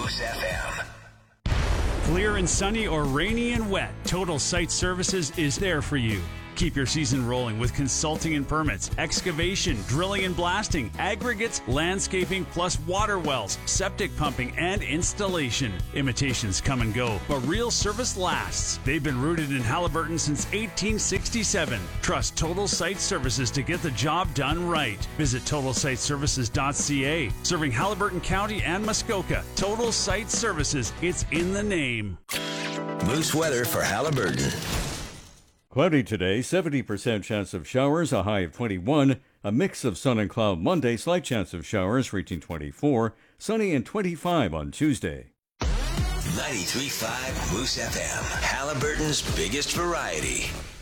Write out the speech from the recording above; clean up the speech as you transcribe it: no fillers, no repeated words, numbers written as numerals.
Moose FM. Clear and sunny or rainy and wet, Total Site Services is there for you. Keep your season rolling with consulting and permits, excavation, drilling and blasting, aggregates, landscaping, plus water wells, septic pumping, and installation. Imitations come and go, but real service lasts. They've been rooted in Haliburton since 1867. Trust Total Site Services to get the job done right. Visit TotalSiteServices.ca. Serving Haliburton County and Muskoka. Total Site Services. It's in the name. Moose weather for Haliburton. Cloudy today, 70% chance of showers, a high of 21. A mix of sun and cloud Monday, slight chance of showers reaching 24. Sunny and 25 on Tuesday. 93.5 Moose FM, Haliburton's biggest variety.